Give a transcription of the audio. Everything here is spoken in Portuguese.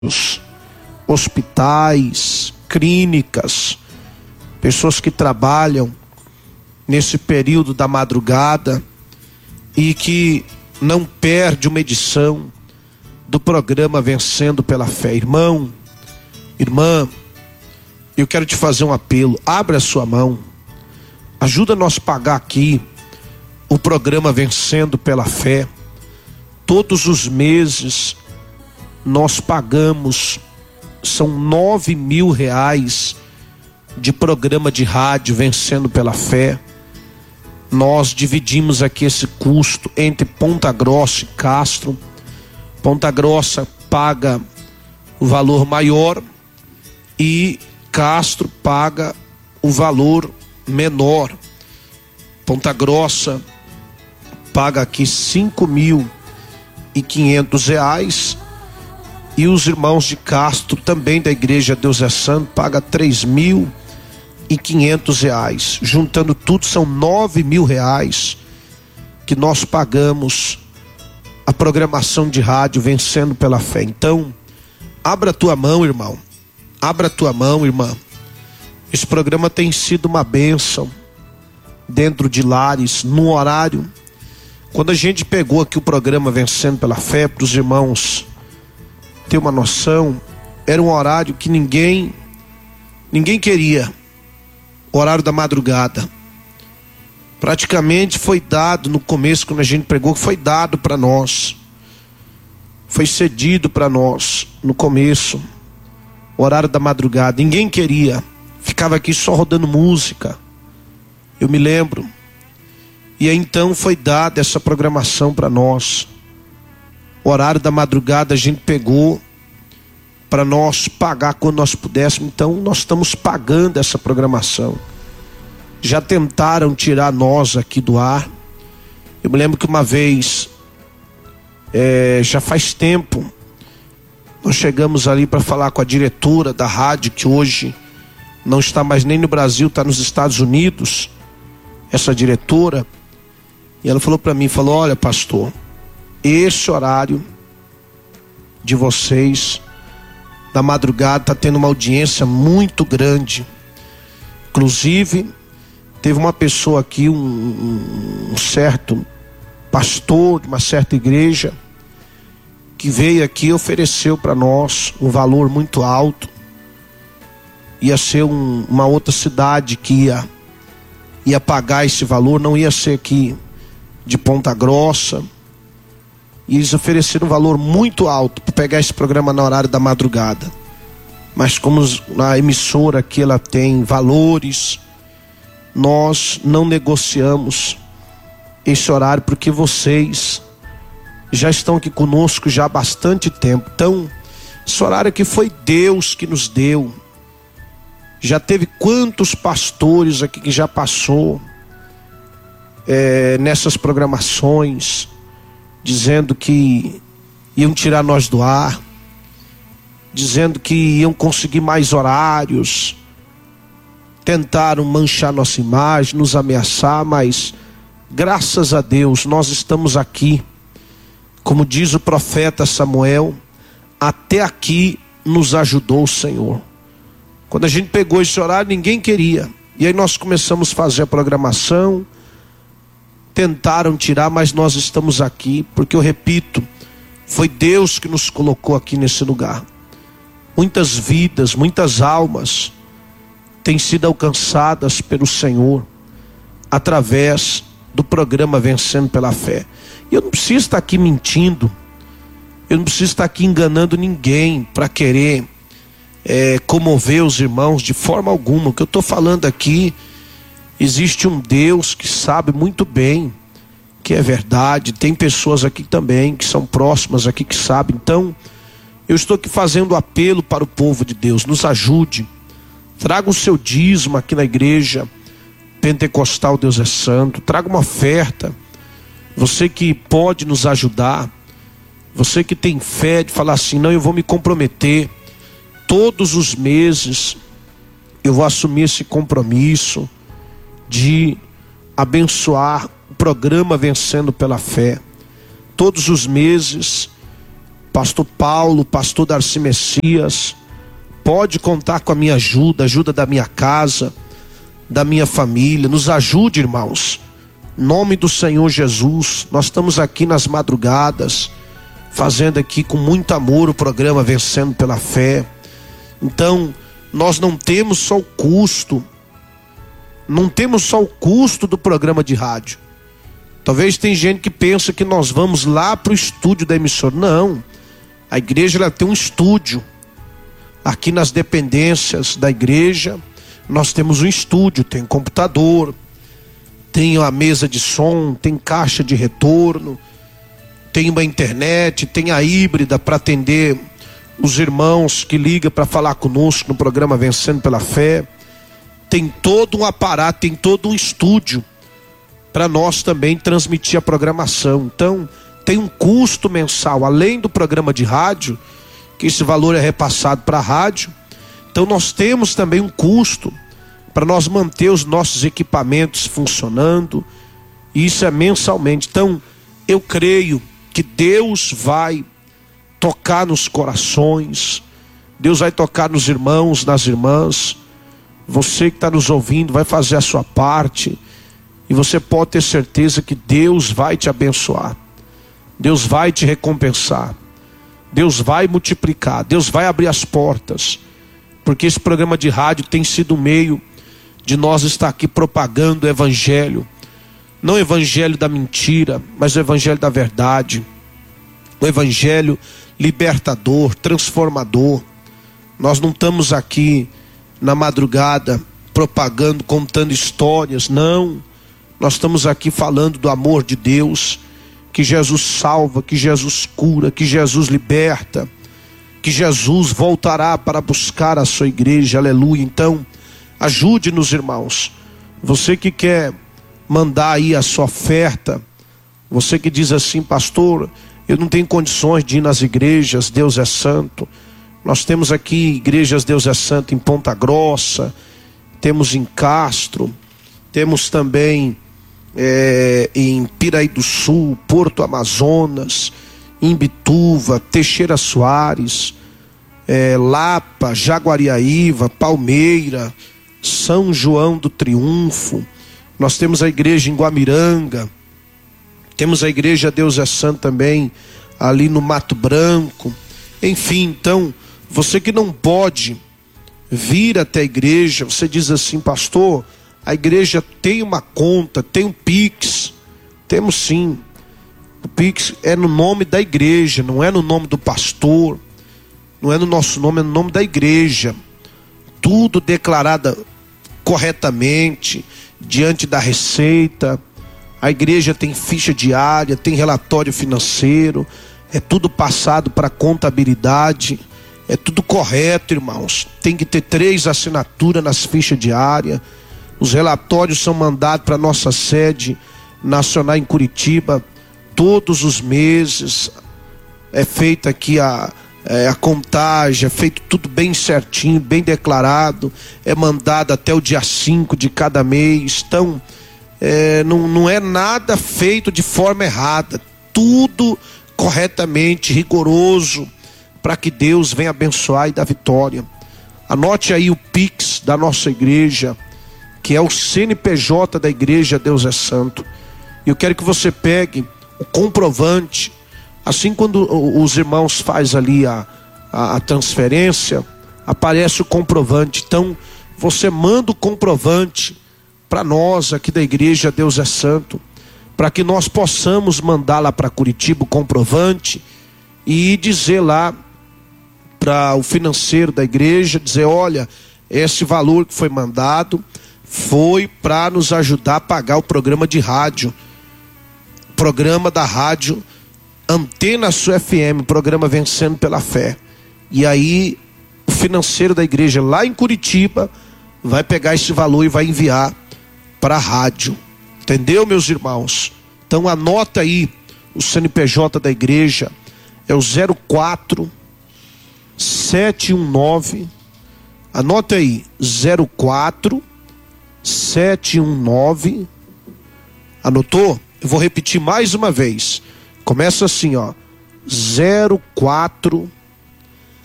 hospitais, clínicas, pessoas que trabalham nesse período da madrugada e que não perde uma edição do programa Vencendo pela Fé. Irmão, irmã, eu quero te fazer um apelo. Abre a sua mão, ajuda nós a pagar aqui o programa Vencendo pela Fé. Todos os meses nós pagamos, são R$9.000 de programa de rádio Vencendo pela Fé. Nós dividimos aqui esse custo entre Ponta Grossa e Castro. Ponta Grossa paga o valor maior e Castro paga o valor menor. Ponta Grossa paga aqui R$5.500 e os irmãos de Castro, também da Igreja Deus é Santo, paga R$3.500. Juntando tudo são R$9.000 que nós pagamos a programação de rádio Vencendo pela Fé. Então, abra a tua mão, irmão. Abra a tua mão, irmã. Esse programa tem sido uma bênção dentro de lares, no horário. Quando a gente pegou aqui o programa Vencendo pela Fé, para os irmãos ter uma noção, era um horário que ninguém queria. O horário da madrugada. Praticamente foi dado no começo, quando a gente pregou, foi dado para nós. Foi cedido para nós no começo. O horário da madrugada. Ninguém queria. Ficava aqui só rodando música. Eu me lembro. E aí então foi dada essa programação para nós. O horário da madrugada a gente pegou para nós pagar quando nós pudéssemos. Então nós estamos pagando essa programação. Já tentaram tirar nós aqui do ar. Eu me lembro que uma vez, já faz tempo, nós chegamos ali para falar com a diretora da rádio, que hoje não está mais nem no Brasil, está nos Estados Unidos, essa diretora. E ela falou para mim, olha, pastor, esse horário de vocês da madrugada está tendo uma audiência muito grande. Inclusive teve uma pessoa aqui, um certo pastor de uma certa igreja, que veio aqui e ofereceu para nós um valor muito alto. Ia ser uma outra cidade que ia pagar esse valor, não ia ser aqui de Ponta Grossa. E eles ofereceram um valor muito alto para pegar esse programa no horário da madrugada. Mas como a emissora aqui ela tem valores, nós não negociamos esse horário, porque vocês já estão aqui conosco já há bastante tempo. Então, esse horário aqui foi Deus que nos deu. Já teve quantos pastores aqui que já passou nessas programações, dizendo que iam tirar nós do ar, dizendo que iam conseguir mais horários, tentaram manchar nossa imagem, nos ameaçar, mas graças a Deus nós estamos aqui. Como diz o profeta Samuel, até aqui nos ajudou o Senhor. Quando a gente pegou esse horário, ninguém queria, e aí nós começamos a fazer a programação. Tentaram tirar, mas nós estamos aqui, porque eu repito, foi Deus que nos colocou aqui nesse lugar. Muitas vidas, muitas almas têm sido alcançadas pelo Senhor através do programa Vencendo pela Fé. E eu não preciso estar aqui mentindo, eu não preciso estar aqui enganando ninguém para querer comover os irmãos de forma alguma. O que eu estou falando aqui, existe um Deus que sabe muito bem que é verdade. Tem pessoas aqui também que são próximas aqui que sabem. Então eu estou aqui fazendo apelo para o povo de Deus: nos ajude, traga o seu dízimo aqui na igreja Pentecostal Deus é Santo, traga uma oferta. Você que pode nos ajudar, você que tem fé de falar assim: não, eu vou me comprometer, todos os meses eu vou assumir esse compromisso de abençoar o programa Vencendo pela Fé. Todos os meses pastor Paulo, pastor Darcy Messias, pode contar com a minha ajuda, ajuda da minha casa, da minha família. Nos ajude, irmãos, em nome do Senhor Jesus. Nós estamos aqui nas madrugadas, fazendo aqui com muito amor o programa Vencendo pela Fé. Então, nós não temos só o custo, do programa de rádio. Talvez tem gente que pensa que nós vamos lá para o estúdio da emissora. Não, a igreja ela tem um estúdio. Aqui nas dependências da igreja, nós temos um estúdio, tem computador, tem a mesa de som, tem caixa de retorno, tem uma internet, tem a híbrida para atender os irmãos que ligam para falar conosco no programa Vencendo pela Fé. Tem todo um aparato, tem todo um estúdio para nós também transmitir a programação. Então, tem um custo mensal, além do programa de rádio, que esse valor é repassado para a rádio. Então, nós temos também um custo para nós manter os nossos equipamentos funcionando. E isso é mensalmente. Então, eu creio que Deus vai tocar nos corações, Deus vai tocar nos irmãos, nas irmãs. Você que está nos ouvindo vai fazer a sua parte, e você pode ter certeza que Deus vai te abençoar, Deus vai te recompensar, Deus vai multiplicar, Deus vai abrir as portas, porque esse programa de rádio tem sido um meio de nós estar aqui propagando o evangelho, não o evangelho da mentira, mas o evangelho da verdade, o evangelho libertador, transformador. Nós não estamos aqui na madrugada propagando, contando histórias, não. Nós estamos aqui falando do amor de Deus, que Jesus salva, que Jesus cura, que Jesus liberta, que Jesus voltará para buscar a sua igreja, aleluia. Então, ajude-nos, irmãos. Você que quer mandar aí a sua oferta, você que diz assim: pastor, eu não tenho condições de ir nas igrejas Deus é Santo. Nós temos aqui igrejas Deus é Santo em Ponta Grossa, temos em Castro, temos também em Piraí do Sul, Porto Amazonas, Imbituva, Teixeira Soares, Lapa, Jaguariaíva, Palmeira, São João do Triunfo. Nós temos a igreja em Guamiranga, temos a igreja Deus é Santo também ali no Mato Branco. Enfim, então, você que não pode vir até a igreja, você diz assim: pastor, a igreja tem uma conta, tem um Pix. Temos sim. O Pix é no nome da igreja, não é no nome do pastor, não é no nosso nome, é no nome da igreja. Tudo declarado corretamente, diante da Receita. A igreja tem ficha diária, tem relatório financeiro, é tudo passado para contabilidade, é tudo correto, irmãos. Tem que ter 3 assinaturas nas fichas diárias. Os relatórios são mandados para a nossa sede nacional em Curitiba todos os meses. É feita aqui a contagem, é feito tudo bem certinho, bem declarado. É mandado até o dia 5 de cada mês. Então, não é nada feito de forma errada. Tudo corretamente, rigoroso, para que Deus venha abençoar e dar vitória. Anote aí o Pix da nossa igreja, que é o CNPJ da igreja Deus é Santo. E eu quero que você pegue o comprovante. Assim, quando os irmãos fazem ali a transferência, aparece o comprovante. Então, você manda o comprovante para nós aqui da igreja Deus é Santo, para que nós possamos mandar lá para Curitiba o comprovante e dizer lá para o financeiro da igreja, dizer: olha, esse valor que foi mandado foi para nos ajudar a pagar o programa de rádio, programa da rádio Antena Sul FM, programa Vencendo pela Fé. E aí o financeiro da igreja lá em Curitiba vai pegar esse valor e vai enviar para a rádio. Entendeu, meus irmãos? Então anota aí o CNPJ da igreja, é o 04 719, anota aí, 04 719, anotou? Eu vou repetir mais uma vez. Começa assim, ó: 04